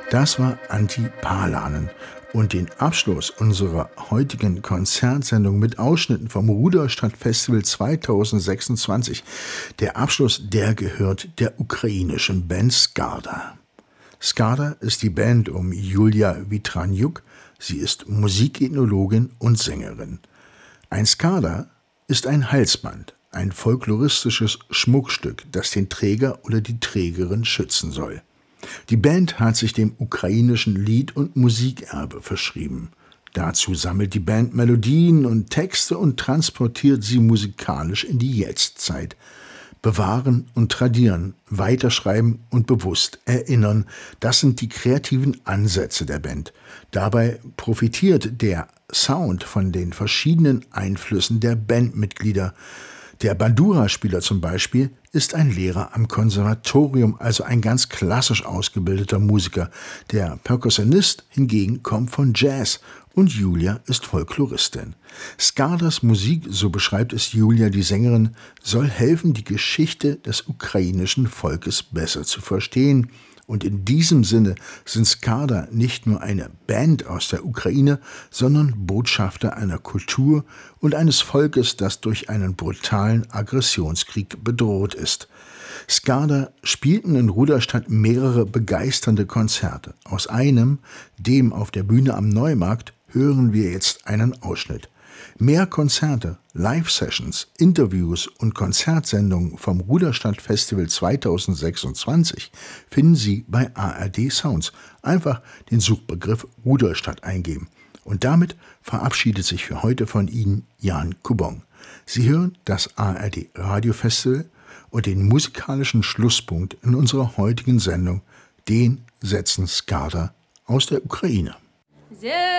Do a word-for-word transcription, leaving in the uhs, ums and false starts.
Das war Antti Paalanen. Und den Abschluss unserer heutigen Konzertsendung mit Ausschnitten vom Ruderstadt-Festival zweitausendsechsundzwanzig, der Abschluss, der gehört der ukrainischen Band Skarda. Skarda ist die Band um Julia Vitraniuk. Sie ist Musikethnologin und Sängerin. Ein Skarda ist ein Halsband, ein folkloristisches Schmuckstück, das den Träger oder die Trägerin schützen soll. Die Band hat sich dem ukrainischen Lied- und Musikerbe verschrieben. Dazu sammelt die Band Melodien und Texte und transportiert sie musikalisch in die Jetztzeit. Bewahren und tradieren, weiterschreiben und bewusst erinnern, das sind die kreativen Ansätze der Band. Dabei profitiert der Sound von den verschiedenen Einflüssen der Bandmitglieder. Der Bandura-Spieler zum Beispiel ist ein Lehrer am Konservatorium, also ein ganz klassisch ausgebildeter Musiker. Der Perkussionist hingegen kommt von Jazz und Julia ist Folkloristin. Skardas Musik, so beschreibt es Julia, die Sängerin, soll helfen, die Geschichte des ukrainischen Volkes besser zu verstehen. Und in diesem Sinne sind Skarda nicht nur eine Band aus der Ukraine, sondern Botschafter einer Kultur und eines Volkes, das durch einen brutalen Aggressionskrieg bedroht ist. Skarda spielten in Ruderstadt mehrere begeisternde Konzerte. Aus einem, dem auf der Bühne am Neumarkt, hören wir jetzt einen Ausschnitt. Mehr Konzerte, Live-Sessions, Interviews und Konzertsendungen vom Ruderstadt-Festival zweitausendsechsundzwanzig finden Sie bei A R D Sounds. Einfach den Suchbegriff Ruderstadt eingeben. Und damit verabschiedet sich für heute von Ihnen Jan Kubong. Sie hören das A R D Radio-Festival und den musikalischen Schlusspunkt in unserer heutigen Sendung, den setzen Skarda aus der Ukraine.